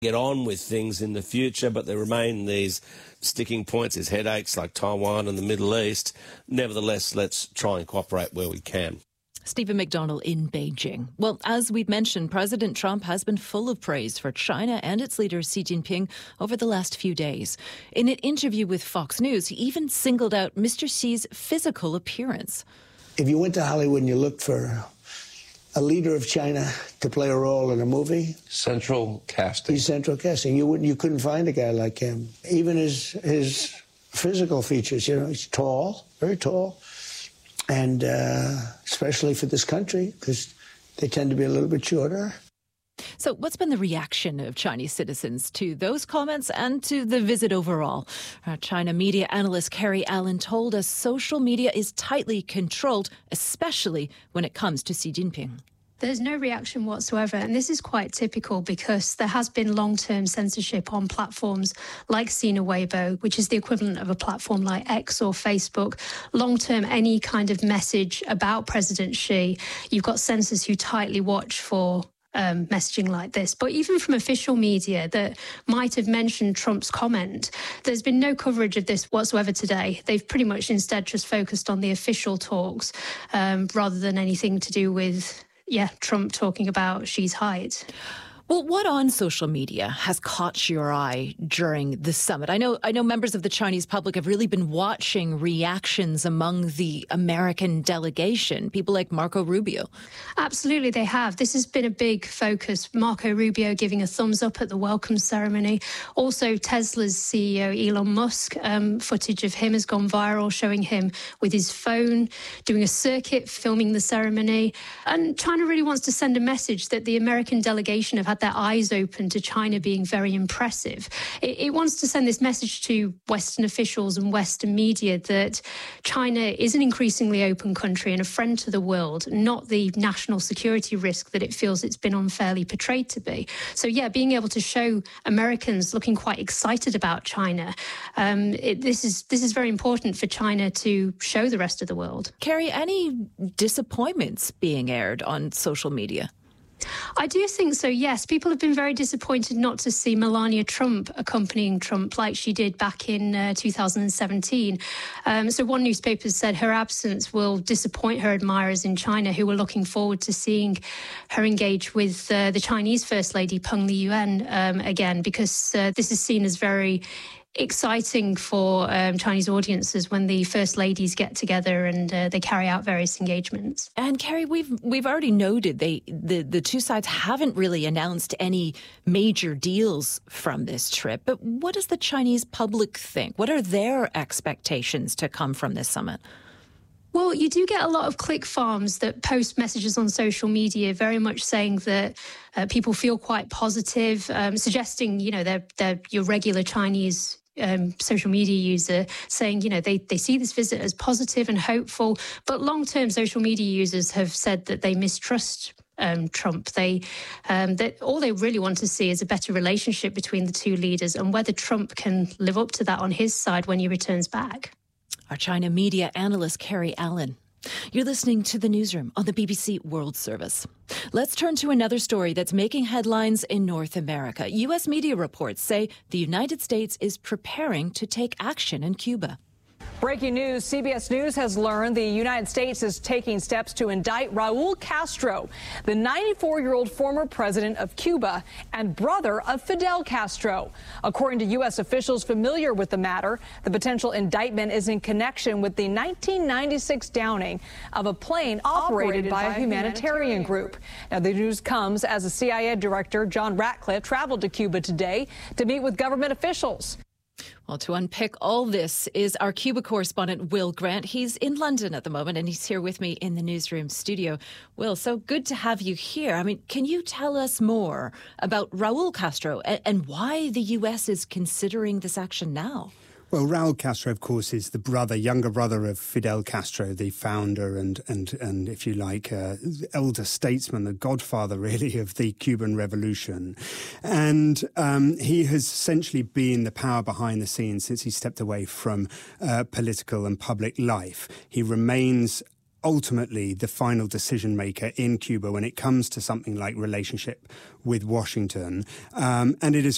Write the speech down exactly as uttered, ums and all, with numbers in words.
get on with things in the future, but there remain these sticking points, these headaches like Taiwan and the Middle East. Nevertheless, let's try and cooperate where we can. Stephen McDonnell in Beijing. Well, as we've mentioned, President Trump has been full of praise for China and its leader Xi Jinping over the last few days. In an interview with Fox News, he even singled out Mister Xi's physical appearance. If you went to Hollywood and you looked for a leader of China to play a role in a movie, central casting. He's central casting. You wouldn't, you couldn't find a guy like him. Even his his physical features, you know, he's tall, very tall. And uh, especially for this country, because they tend to be a little bit shorter. So what's been the reaction of Chinese citizens to those comments and to the visit overall? Our China media analyst Carrie Allen told us social media is tightly controlled, especially when it comes to Xi Jinping. There's no reaction whatsoever, and this is quite typical because there has been long-term censorship on platforms like Sina Weibo, which is the equivalent of a platform like X or Facebook. Long-term, any kind of message about President Xi, you've got censors who tightly watch for Um, messaging like this. But even from official media that might have mentioned Trump's comment, there's been no coverage of this whatsoever today. They've pretty much instead just focused on the official talks um, rather than anything to do with, yeah, Trump talking about Xi's height. Well, what on social media has caught your eye during the summit? I know I know members of the Chinese public have really been watching reactions among the American delegation, people like Marco Rubio. Absolutely, they have. This has been a big focus. Marco Rubio giving a thumbs up at the welcome ceremony. Also, Tesla's C E O, Elon Musk, um, footage of him has gone viral, showing him with his phone, doing a circuit, filming the ceremony. And China really wants to send a message that the American delegation have had their eyes open to China being very impressive. It, it wants to send this message to Western officials and Western media that China is an increasingly open country and a friend to the world, not the national security risk that it feels it's been unfairly portrayed to be. So, yeah, being able to show Americans looking quite excited about China, um, it, this is this is very important for China to show the rest of the world. Carrie, any disappointments being aired on social media? I do think so, yes. People have been very disappointed not to see Melania Trump accompanying Trump like she did back in uh, two thousand seventeen. Um, so one newspaper said her absence will disappoint her admirers in China who were looking forward to seeing her engage with uh, the Chinese First Lady Peng Liyuan um, again, because uh, this is seen as very exciting for um, Chinese audiences when the first ladies get together and uh, they carry out various engagements. And Carrie, we've we've already noted they the, the two sides haven't really announced any major deals from this trip. But what does the Chinese public think? What are their expectations to come from this summit? Well, you do get a lot of click farms that post messages on social media, very much saying that uh, people feel quite positive, um, suggesting, you know, they're, they're your regular Chinese Um, social media user saying, you know, they, they see this visit as positive and hopeful. But long-term social media users have said that they mistrust um, Trump. They um, that all they really want to see is a better relationship between the two leaders and whether Trump can live up to that on his side when he returns back. Our China media analyst, Carrie Allen. You're listening to The Newsroom on the B B C World Service. Let's turn to another story that's making headlines in North America. U S media reports say the United States is preparing to take action in Cuba. Breaking news, C B S News has learned the United States is taking steps to indict Raul Castro, the ninety-four-year-old former president of Cuba and brother of Fidel Castro. According to U S officials familiar with the matter, the potential indictment is in connection with the nineteen ninety-six downing of a plane operated, operated by, by a humanitarian, humanitarian group. Now, the news comes as the C I A director, John Ratcliffe, traveled to Cuba today to meet with government officials. Well, to unpick all this is our Cuba correspondent, Will Grant. He's in London at the moment, and he's here with me in the newsroom studio. Will, so good to have you here. I mean, can you tell us more about Raul Castro and, and why the U S is considering this action now? Well, Raul Castro, of course, is the brother, younger brother of Fidel Castro, the founder and, and, and if you like, uh, elder statesman, the godfather, really, of the Cuban Revolution. And um, he has essentially been the power behind the scenes since he stepped away from uh, political and public life. He remains ultimately the final decision maker in Cuba when it comes to something like relationship with Washington. Um, and it is